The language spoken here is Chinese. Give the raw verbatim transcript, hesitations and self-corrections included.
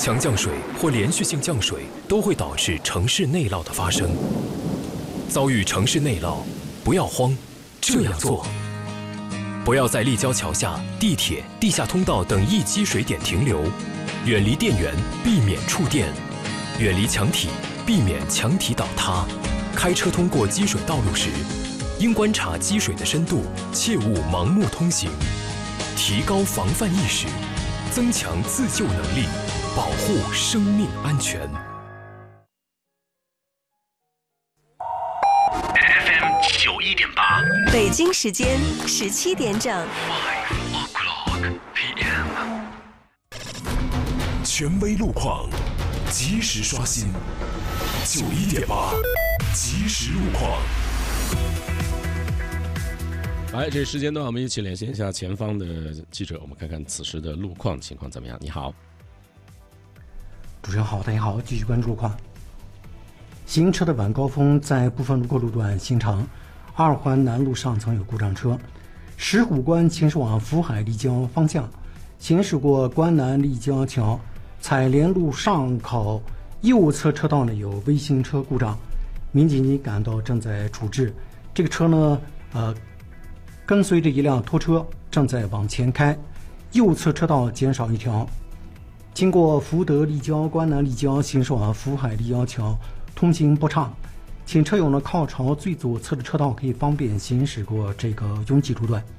强降水或连续性降水都会导致城市内涝的发生。遭遇城市内涝，不要慌，这样做：不要在立交桥下、地铁、地下通道等易积水点停留，远离电源，避免触电；远离墙体，避免墙体倒塌。开车通过积水道路时，应观察积水的深度，切勿盲目通行。提高防范意识，增强自救能力，保护生命安全。 F M 九一点八， 北京时间十七点整。 Five o'clock P M。 权威路况，及时刷新。九一点八，及时路况。 来，这时间段我们一起连线一下前方的记者，我们看看此时的路况情况怎么样。你好， 主持人好，大家好，继续关注路况。行车的晚高峰在部分路过路段新城二环南路上层有故障车，石虎关行驶往福海立交方向，行驶过关南立交桥采莲路上口右侧车道呢有微型车故障，民警已赶到正在处置。这个车呢，呃。跟随着一辆拖车正在往前开，右侧车道减少一条。经过福德立交、关南立交，行驶往福海立交桥，通行不畅，请车友呢靠朝最左侧的车道，可以方便行驶过这个拥挤路段。